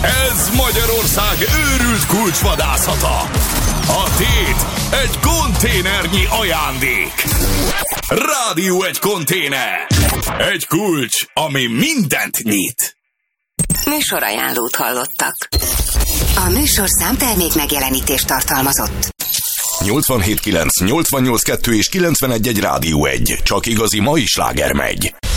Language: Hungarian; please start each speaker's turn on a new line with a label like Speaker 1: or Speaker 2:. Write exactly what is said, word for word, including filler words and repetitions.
Speaker 1: Ez Magyarország őrült kulcsvadászata. A tét egy konténernyi ajándék. Rádió egy konténer. Egy kulcs, ami mindent nyit.
Speaker 2: Műsorajánlót hallottak. A műsorszám termék megjelenítést tartalmazott.
Speaker 1: nyolcvanhét kilenc, nyolcvannyolc kettő és kilencvenegy egy Rádió egy. Csak igazi mai sláger megy.